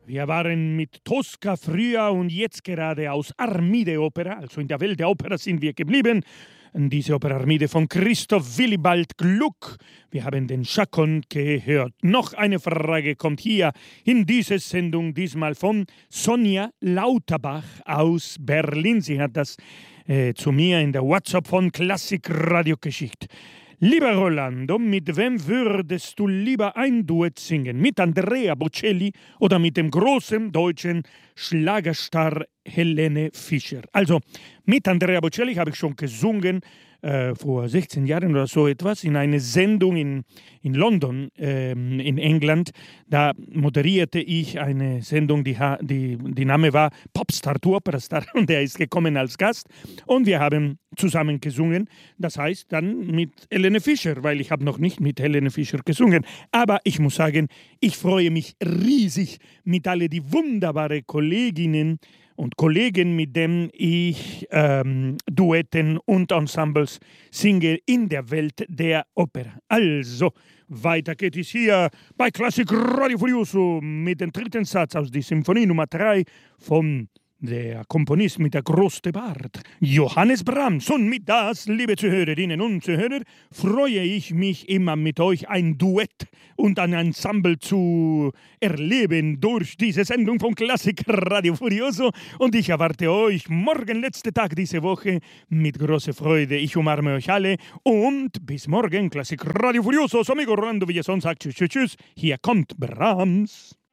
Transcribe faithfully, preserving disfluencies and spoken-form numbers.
Wir waren mit Tosca früher und jetzt gerade aus Armide Opera, also in der Welt der Oper sind wir geblieben. Diese Oper Armide von Christoph Willibald Gluck. Wir haben den Chaconne gehört. Noch eine Frage kommt hier in diese Sendung, diesmal von Sonja Lauterbach aus Berlin. Sie hat das äh, zu mir in der WhatsApp von Klassik Radio geschickt. Lieber Rolando, mit wem würdest du lieber ein Duett singen? Mit Andrea Bocelli oder mit dem großen deutschen Schlagerstar Helene Fischer? Also, mit Andrea Bocelli habe ich schon gesungen, äh, vor sechzehn Jahren oder so etwas, in einer Sendung in, in London, ähm, in England. Da moderierte ich eine Sendung, die, die, die Name war Popstar to Operastar, und der ist gekommen als Gast. Und wir haben zusammen gesungen, das heißt dann mit Helene Fischer, weil ich habe noch nicht mit Helene Fischer gesungen. Aber ich muss sagen, ich freue mich riesig mit all die wunderbaren Kolleginnen und Kollegen, mit denen ich ähm, Duetten und Ensembles singe in der Welt der Oper. Also, weiter geht es hier bei Klassik Radio Furioso mit dem dritten Satz aus der Symphonie Nummer drei von der Komponist mit der großen Bart, Johannes Brahms. Und mit das, liebe Zuhörerinnen und Zuhörer, freue ich mich immer mit euch ein Duett und ein Ensemble zu erleben durch diese Sendung von Klassik Radio Furioso. Und ich erwarte euch morgen, letzter Tag diese Woche, mit großer Freude. Ich umarme euch alle und bis morgen, Klassik Radio Furioso. So amigo Rolando Villazón sagt tschüss, tschüss, tschüss. Hier kommt Brahms.